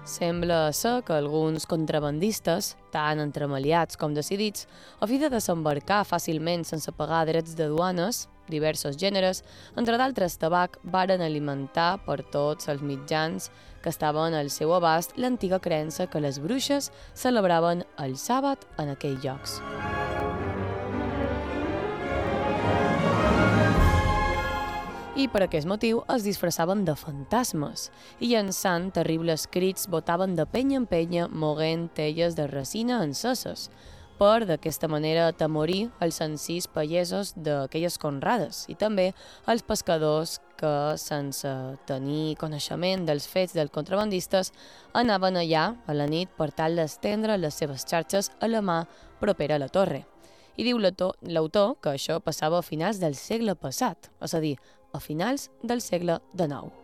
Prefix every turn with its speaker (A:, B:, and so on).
A: Sembla ser que alguns contrabandistes, tant entremaliats com decidits, a fi de desembarcar fàcilment sense pagar drets de duanes, diversos gèneres, entre d'altres tabac, varen alimentar per tots els mitjans que estaven al seu abast l'antiga creença que les bruixes celebraven el sàbat en aquells llocs. I per aquest motiu es disfressaven de fantasmes i llançant terribles crits botaven de penya en penya moguent telles de resina enceses per d'aquesta manera atemorir els senzills pagesos d'aquelles conrades i també els pescadors que, sense tenir coneixement dels fets dels contrabandistes, anaven allà a la nit per tal d'estendre les seves xarxes a la mà propera a la torre. I diu l'autor que això passava a finals del segle passat, és a dir, a finals del segle XIX.